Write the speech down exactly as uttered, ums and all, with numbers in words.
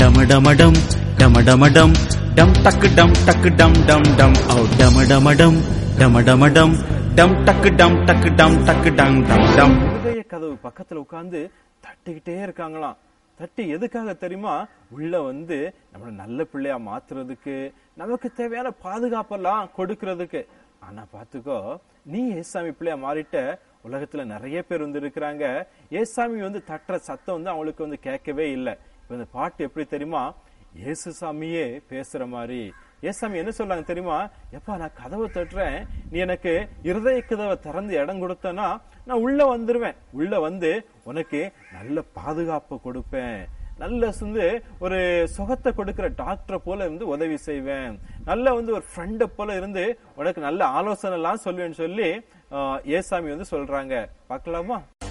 டமடமடம் டமடமடம் டம் டக்கு டம் டக்கு டம் டம் டம் ஓ டமடமடம் டமடமடம் டம் டக்கு டம் டக்கு டம் டக்கு டம் டம் டம். இருதய கதவு பக்கத்துல உட்கார்ந்து தட்டிக்கிட்டே இருக்காங்களாம். தட்டி எதுக்காக தெரியுமா? உள்ள வந்து நம்மள நல்ல பிள்ளையா மாத்துறதுக்கு, நமக்கு தேவையான பாதுகாப்பெல்லாம் கொடுக்கறதுக்கு. ஆனா பாத்துக்கோ, நீ ஏசாமி பிள்ளையா மாறிட்ட. உலகத்துல நிறைய பேர் வந்து இருக்கிறாங்க, ஏசாமி வந்து தட்டுற சத்தம் வந்து அவங்களுக்கு வந்து கேட்கவே இல்லை. இப்ப இந்த பாட்டு எப்படி தெரியுமா? ஏசு சாமியே பேசுற மாதிரி. ஏசாமி என்ன சொல்றாங்க தெரியுமா? எப்பா, நான் கதவை தட்டுறேன், நீ எனக்கு இருதய கதவை திறந்து இடம் கொடுத்தனா நான் உள்ள வந்துருவேன். உள்ள வந்து உனக்கு நல்ல பாதுகாப்பு கொடுப்பேன், நல்ல வந்து ஒரு சுகத்தை கொடுக்கிற டாக்டரை போல இருந்து உதவி செய்வேன், நல்ல வந்து ஒரு ஃப்ரெண்ட போல இருந்து உனக்கு நல்ல ஆலோசனை எல்லாம் சொல்லுவேன்னு சொல்லி ஏசாமி வந்து சொல்றாங்க. பார்க்கலாமா?